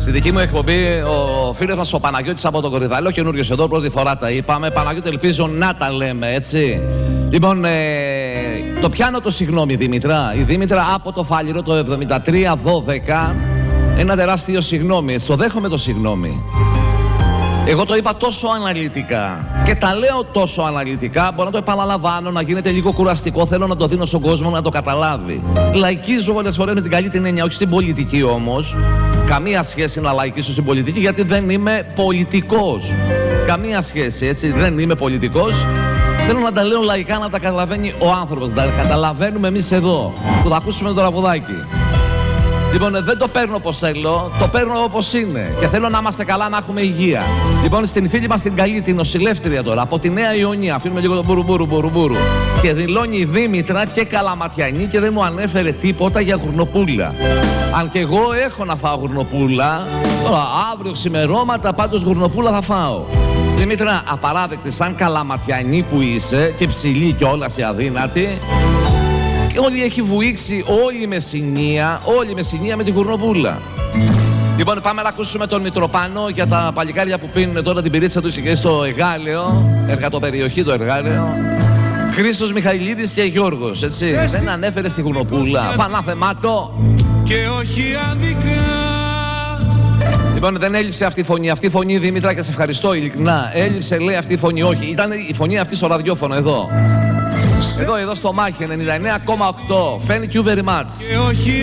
Στη δική μου εκπομπή, ο φίλος μας ο Παναγιώτης από τον Κορυδαλό, καινούριος εδώ, πρώτη φορά τα είπαμε. Παναγιώτη, ελπίζω να τα λέμε, έτσι. Λοιπόν, το πιάνω το συγγνώμη, Δήμητρα. Η Δήμητρα από το Φάληρο το 73-12, ένα τεράστιο συγγνώμη, έτσι. Το δέχομαι το συγγνώμη. Εγώ το είπα τόσο αναλυτικά και τα λέω τόσο αναλυτικά. Μπορώ να το επαναλαμβάνω, να γίνεται λίγο κουραστικό. Θέλω να το δίνω στον κόσμο να το καταλάβει. Λαϊκίζω πολλές φορές με την καλή την έννοια, όχι στην πολιτική όμως. Καμία σχέση να λαϊκίσω στην πολιτική, γιατί δεν είμαι πολιτικός. Καμία σχέση, έτσι. Δεν είμαι πολιτικός. Θέλω να τα λέω λαϊκά, να τα καταλαβαίνει ο άνθρωπος. Να τα καταλαβαίνουμε εμείς εδώ, που θα ακούσουμε το τραγουδάκι. Λοιπόν, δεν το παίρνω όπως θέλω, το παίρνω όπως είναι. Και θέλω να είμαστε καλά, να έχουμε υγεία. Λοιπόν, στην φίλη μας την καλή, την νοσηλεύτρια τώρα, από τη Νέα Ιωνία, αφήνουμε λίγο τον μπουρουμπουρου. Και δηλώνει η Δήμητρα και καλαματιανή και δεν μου ανέφερε τίποτα για γουρνοπούλα. Αν και εγώ έχω να φάω γουρνοπούλα, τώρα αύριο ξημερώματα πάντως γουρνοπούλα θα φάω. Δήμητρα, απαράδεκτη, σαν καλαματιανή που είσαι και ψηλή κιόλας και αδύνατη. Όλη έχει βουήξει, όλη η Μεσσηνία με την γουρνοπούλα. Λοιπόν, πάμε να ακούσουμε τον Μητροπάνο για τα παλικάρια που πίνουν τώρα την πυρίτσα του και στο Εργάλεο, εργατοπεριοχή το Εργάλεο. Χρήστος Μιχαηλίδης και Γιώργος, έτσι. Δεν ανέφερε στη γουρνοπούλα. Πανάθεμάτο. Και όχι αδικά. Λοιπόν, δεν έλειψε αυτή η φωνή. Αυτή η φωνή, Δήμητρα, και σε ευχαριστώ ειλικρινά. Έλειψε, λέει, αυτή η φωνή. Όχι, ήταν η φωνή αυτή στο ραδιόφωνο εδώ. Εδώ στο Μάχη 99,8. Thank you very much.